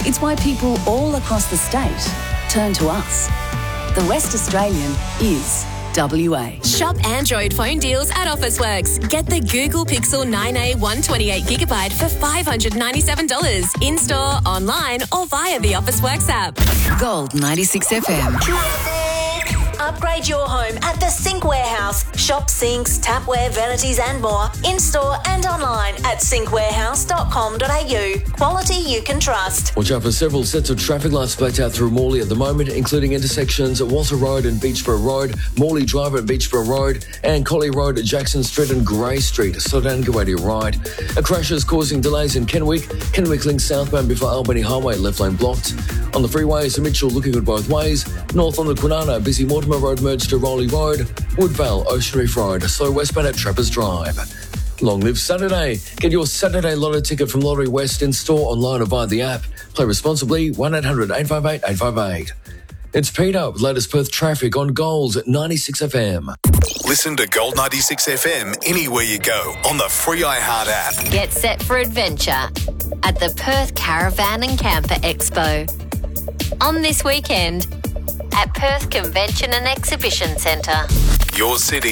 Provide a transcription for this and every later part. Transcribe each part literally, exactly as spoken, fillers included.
It's why people all across the state turn to us. The West Australian is W A. Shop Android phone deals at Officeworks. Get the Google Pixel nine A one twenty-eight gigabyte for five hundred ninety-seven dollars. In-store, online or via the Officeworks app. Gold ninety-six F M. Upgrade your home at the Sink Warehouse. Shop sinks, tapware, vanities and more in-store and online at sink warehouse dot com dot a u. Quality you can trust. Watch out for several sets of traffic lights blacked out through Morley at the moment, including intersections at Walter Road and Beachborough Road, Morley Drive at Beachborough Road, and Collie Road at Jackson Street and Grey Street. Slow down, go out your ride. A crash is causing delays in Kenwick. Kenwick links southbound before Albany Highway, left lane blocked. On the freeways, Mitchell looking good both ways. North on the Kwinana, busy Mortimer Road merged to Rowley Road. Woodvale, Ocean Reef Road, slow westbound at Trappers Drive. Long live Saturday. Get your Saturday Lotto ticket from Lottery West in store, online or via the app. Play responsibly. one eight hundred eight five eight eight five eight. It's Peter with latest Perth traffic on Goals at ninety-six F M. Listen to Gold ninety-six F M anywhere you go on the free iHeart app. Get set for adventure at the Perth Caravan and Camper Expo. On this weekend at Perth Convention and Exhibition Centre. Your city,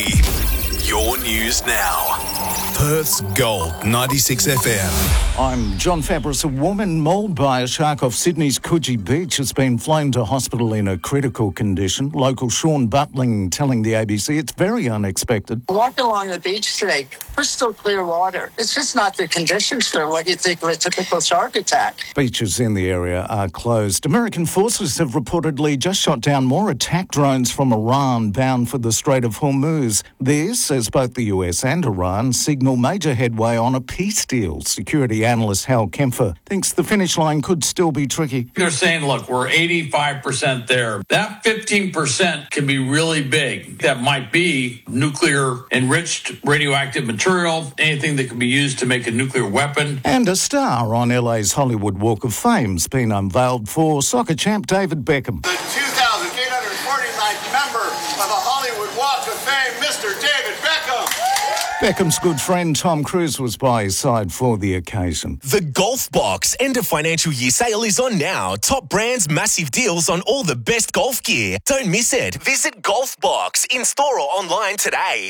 your news now. Perth's Gold ninety-six F M. I'm John Fabris. A woman mauled by a shark off Sydney's Coogee Beach has been flown to hospital in a critical condition. Local Sean Butling telling the A B C it's very unexpected. Walking along the beach today, crystal clear water. It's just not the conditions for what you think of a typical shark attack. Beaches in the area are closed. American forces have reportedly just shot down more attack drones from Iran bound for the Strait of Hormuz. This, as both the U S and Iran signal major headway on a peace deal. Security analyst Hal Kempfer thinks the finish line could still be tricky. They're saying, look, we're eighty-five percent there. That fifteen percent can be really big. That might be nuclear enriched radioactive material, anything that can be used to make a nuclear weapon. And a star on L A's Hollywood Walk of Fame's been unveiled for soccer champ David Beckham. The two thousand eight hundred forty-ninth member of the Hollywood Walk of Fame, Mister David Beckham. Beckham's good friend Tom Cruise was by his side for the occasion. The Golf Box end of financial year sale is on now. Top brands, massive deals on all the best golf gear. Don't miss it. Visit Golf Box in store or online today.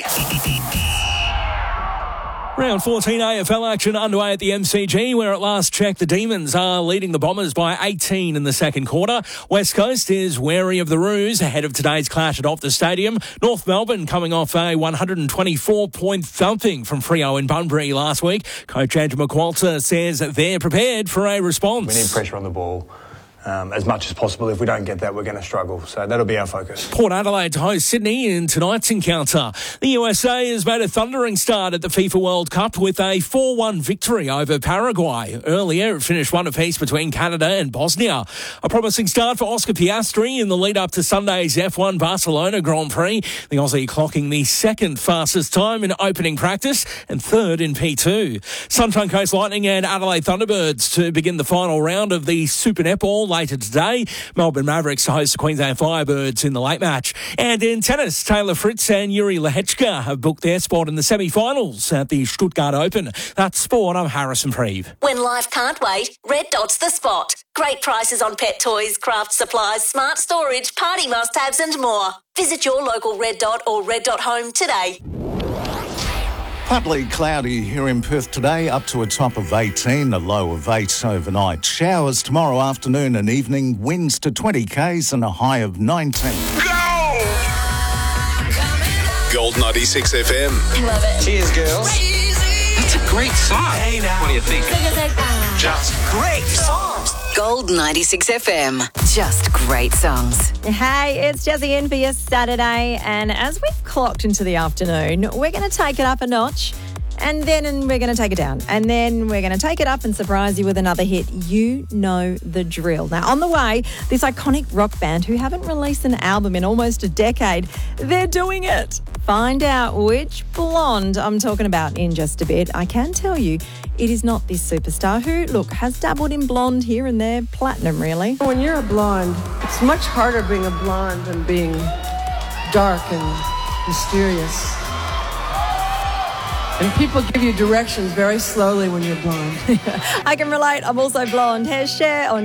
Round fourteen A F L action underway at the M C G, where at last check the Demons are leading the Bombers by eighteen in the second quarter. West Coast is wary of the Roos ahead of today's clash at Optus Stadium. North Melbourne coming off a one hundred twenty-four point thumping from Freo in Bunbury last week. Coach Andrew McQualter says they're prepared for a response. We need pressure on the ball. Um, as much as possible. If we don't get that, we're going to struggle. So that'll be our focus. Port Adelaide to host Sydney in tonight's encounter. The U S A has made a thundering start at the FIFA World Cup with a four one victory over Paraguay. Earlier, it finished one apiece between Canada and Bosnia. A promising start for Oscar Piastri in the lead-up to Sunday's F one Barcelona Grand Prix. The Aussie clocking the second fastest time in opening practice and third in P two. Sunshine Coast Lightning and Adelaide Thunderbirds to begin the final round of the Super Netball later today. Melbourne Mavericks to host the Queensland Firebirds in the late match. And in tennis, Taylor Fritz and Yuri Lehechka have booked their spot in the semi-finals at the Stuttgart Open. That's sport. I'm Harrison Preeve. When life can't wait, Red Dot's the spot. Great prices on pet toys, craft supplies, smart storage, party must-haves and more. Visit your local Red Dot or Red Dot Home today. Partly cloudy here in Perth today, up to a top of eighteen, a low of eight overnight. Showers tomorrow afternoon and evening, winds to twenty kays and a high of nineteen. Go! Gold ninety-six F M. Love it. Cheers, girls. That's a great song. Hey, now. What do you think? Just great songs. Gold ninety-six F M. Just great songs. Hey, it's Jessie in for your Saturday. And as we've clocked into the afternoon, we're going to take it up a notch. And then we're going to take it down. And then we're going to take it up and surprise you with another hit. You know the drill. Now, on the way, this iconic rock band who haven't released an album in almost a decade, they're doing it. Find out which blonde I'm talking about in just a bit. I can tell you it is not this superstar who, look, has dabbled in blonde here and there, platinum really. When you're a blonde, it's much harder being a blonde than being dark and mysterious. And people give you directions very slowly when you're blonde. I can relate. I'm also blonde. Here's Cher on